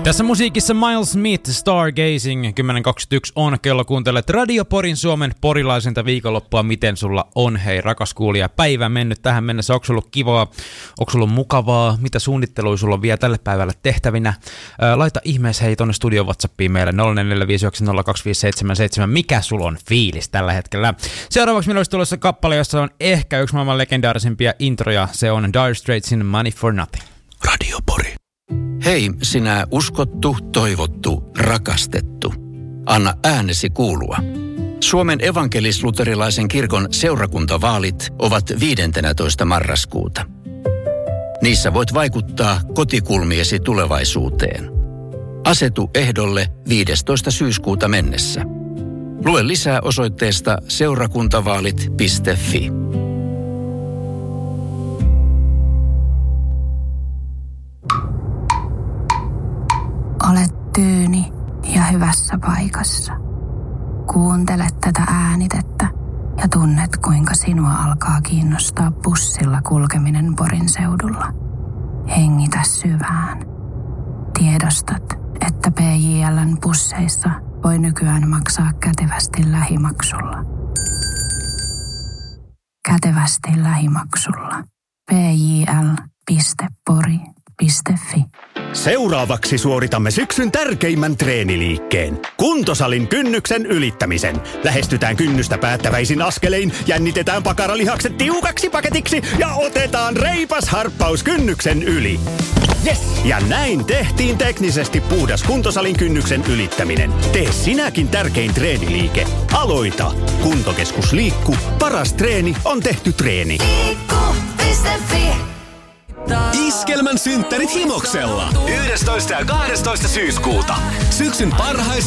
Tässä musiikissa Miles Smith, Stargazing, 10.21 on kello, kuuntelet Radio Porin Suomen porilaisinta viikonloppua. Miten sulla on, hei rakas kuulija, päivä mennyt tähän mennessä? Onko sulla kivaa, onko sulla mukavaa, mitä suunnittelua sulla on vielä tälle päivälle tehtävinä? Laita ihmeessä hei tonne studio WhatsAppiin meille 0459025777, mikä sulla on fiilis tällä hetkellä? Seuraavaksi meillä olisi tulossa kappale, jossa on ehkä yksi maailman legendaarisimpia introja, se on Dire Straitsin Money for Nothing. Radio Pori. Hei, sinä uskottu, toivottu, rakastettu. Anna äänesi kuulua. Suomen evankelis-luterilaisen kirkon seurakuntavaalit ovat 15. marraskuuta. Niissä voit vaikuttaa kotikulmiesi tulevaisuuteen. Asetu ehdolle 15. syyskuuta mennessä. Lue lisää osoitteesta seurakuntavaalit.fi. Olet tyyni ja hyvässä paikassa. Kuuntelet tätä äänitettä ja tunnet, kuinka sinua alkaa kiinnostaa bussilla kulkeminen Porin seudulla. Hengitä syvään. Tiedostat, että PJL:n busseissa voi nykyään maksaa kätevästi lähimaksulla. Kätevästi lähimaksulla. pjl.pori.fi. Seuraavaksi suoritamme syksyn tärkeimmän treeniliikkeen. Kuntosalin kynnyksen ylittämisen. Lähestytään kynnystä päättäväisin askelein, jännitetään pakaralihakset tiukaksi paketiksi ja otetaan reipas harppaus kynnyksen yli. Yes! Ja näin tehtiin teknisesti puhdas kuntosalin kynnyksen ylittäminen. Tee sinäkin tärkein treeniliike. Aloita! Kuntokeskus Liikku. Paras treeni on tehty treeni. Liikku.fi. Iskelmän synttärit Himoksella. 11. ja 12. syyskuuta. Syksyn parhaista